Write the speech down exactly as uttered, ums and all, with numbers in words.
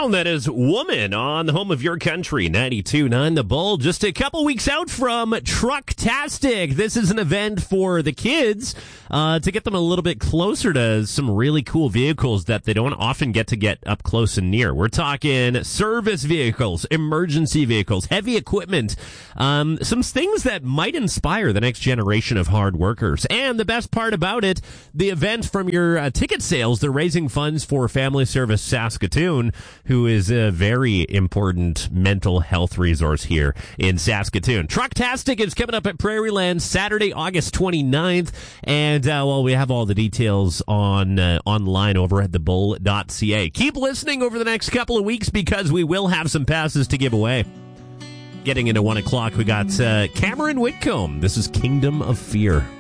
sound, that is Woman on the home of your country, ninety-two point nine The Bull. Just a couple weeks out from Trucktastic. This is an event for the kids uh, to get them a little bit closer to some really cool vehicles that they don't often get to get up close and near. We're talking service vehicles, emergency vehicles, heavy equipment, um, some things that might inspire the next generation of hard workers. And the best part about it, the event from your uh, ticket sales, they're raising funds for Family Service Saskatoon, who is a very important mental health resource here in Saskatoon. Trucktastic is coming up at Prairieland Saturday, August twenty-ninth. And, uh, well, we have all the details on uh, online over at the bull dot c a. Keep listening over the next couple of weeks because we will have some passes to give away. Getting into one o'clock, we got uh, Cameron Whitcomb. This is Kingdom of Fear.